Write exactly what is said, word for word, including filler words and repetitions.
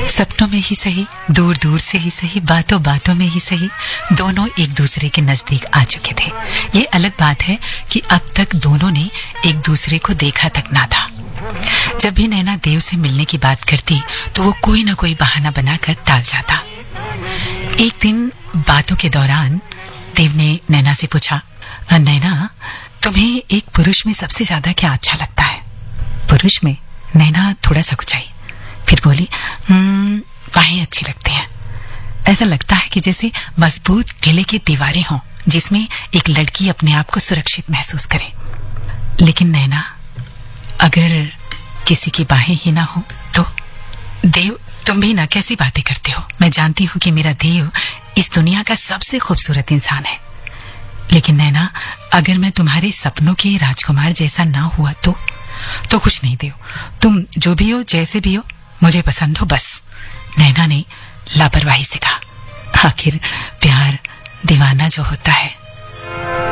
सपनों में ही सही, दूर दूर से ही सही, बातों बातों में ही सही, दोनों एक दूसरे के नजदीक आ चुके थे। ये अलग बात है कि अब तक दोनों ने एक दूसरे को देखा तक ना था। जब भी नैना देव से मिलने की बात करती तो वो कोई ना कोई बहाना बनाकर टाल जाता। एक दिन बातों के दौरान देव ने नैना से पूछा, नैना, तुम्हें एक पुरुष में सबसे ज्यादा क्या अच्छा लगता है? पुरुष में? नैना थोड़ा सा कुचाई, फिर बोली, बाहें अच्छी लगती हैं। ऐसा लगता है कि जैसे मजबूत किले की दीवारें हों जिसमें एक लड़की अपने आप को सुरक्षित महसूस करे। लेकिन नैना, अगर किसी की बाहें ही ना हो तो? देव, तुम भी ना कैसी बातें करते हो। मैं जानती हूँ कि मेरा देव इस दुनिया का सबसे खूबसूरत इंसान है, लेकिन नैना, अगर मैं तुम्हारे सपनों के राजकुमार जैसा ना हुआ तो तो कुछ नहीं देव, तुम जो भी हो, जैसे भी हो, मुझे पसंद हो बस। नैना ने लापरवाही से कहा। आखिर प्यार दीवाना जो होता है